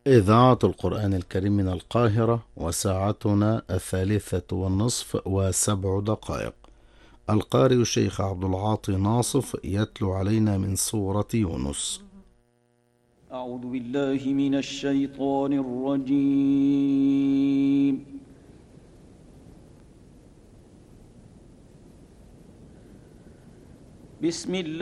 إذاعة القرآن الكريم من القاهرة، وساعتنا 3:30 القارئ الشيخ عبد العاطي ناصف يتلو علينا من سورة يونس. أعوذ بالله من الشيطان الرجيم. بسم الله